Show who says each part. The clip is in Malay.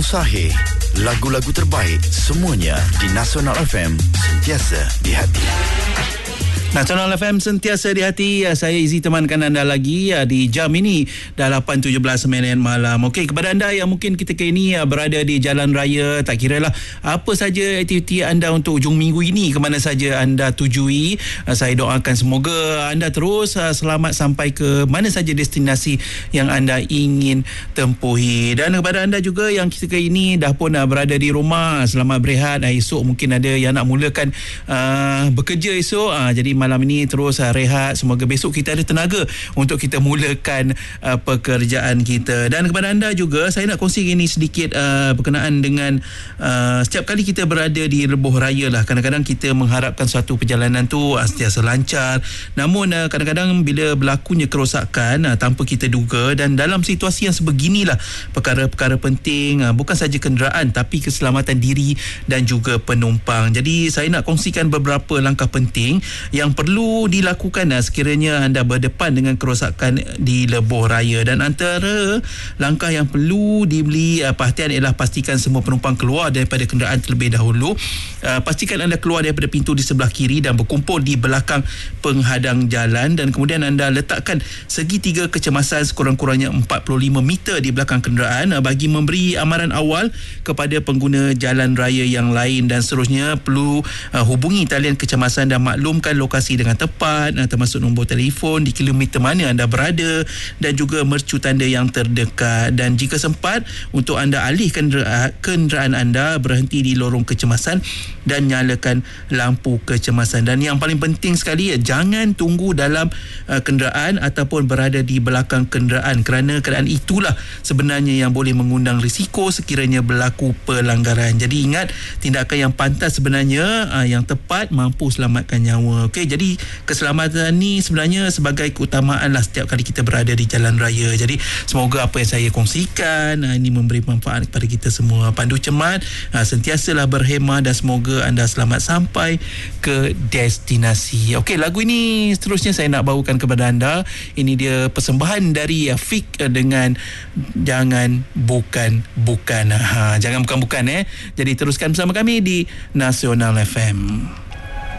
Speaker 1: Sahih, lagu-lagu terbaik semuanya di Nasional FM, sentiasa di hati.
Speaker 2: Nasional FM sentiasa di hati. Saya Izzy temankan anda lagi di jam ini dah 8.17 malam. Okey, kepada anda yang mungkin ketika ini berada di jalan raya, tak kiralah apa saja aktiviti anda untuk hujung minggu ini, ke mana saja anda tujui, saya doakan semoga anda terus selamat sampai ke mana saja destinasi yang anda ingin tempuhi. Dan kepada anda juga yang ketika ini dah pun berada di rumah, selamat berehat. Esok mungkin ada yang nak mulakan bekerja esok, jadi malam ini terus rehat. Semoga besok kita ada tenaga untuk kita mulakan pekerjaan kita. Dan kepada anda juga, saya nak kongsi ini sedikit berkenaan dengan setiap kali kita berada di lebuh raya lah, kadang-kadang kita mengharapkan suatu perjalanan tu sentiasa lancar. Namun kadang-kadang bila berlakunya kerosakan tanpa kita duga, dan dalam situasi yang sebeginilah perkara-perkara penting bukan saja kenderaan tapi keselamatan diri dan juga penumpang. Jadi saya nak kongsikan beberapa langkah penting yang perlu dilakukan sekiranya anda berdepan dengan kerosakan di lebuh raya. Dan antara langkah yang perlu diberi perhatian ialah pastikan semua penumpang keluar daripada kenderaan terlebih dahulu. Pastikan anda keluar daripada pintu di sebelah kiri dan berkumpul di belakang penghadang jalan, dan kemudian anda letakkan segitiga kecemasan sekurang-kurangnya 45 meter di belakang kenderaan bagi memberi amaran awal kepada pengguna jalan raya yang lain. Dan seterusnya perlu hubungi talian kecemasan dan maklumkan lokasi dengan tepat, termasuk nombor telefon, di kilometer mana anda berada, dan juga mercu tanda yang terdekat. Dan jika sempat, untuk anda alihkan kenderaan anda, berhenti di lorong kecemasan dan nyalakan lampu kecemasan. Dan yang paling penting sekali, jangan tunggu dalam kenderaan ataupun berada di belakang kenderaan, kerana keadaan itulah sebenarnya yang boleh mengundang risiko sekiranya berlaku pelanggaran. Jadi ingat, tindakan yang pantas sebenarnya yang tepat mampu selamatkan nyawa. Okey, jadi keselamatan ni sebenarnya sebagai keutamaan lah setiap kali kita berada di jalan raya. Jadi semoga apa yang saya kongsikan ini memberi manfaat kepada kita semua. Pandu cermat, sentiasalah berhemah, dan semoga anda selamat sampai ke destinasi. Okey, lagu ini seterusnya saya nak bawakan kepada anda. Ini dia persembahan dari Fik dengan Jangan Bukan Bukan. Jangan bukan-bukan Jadi teruskan bersama kami di Nasional FM.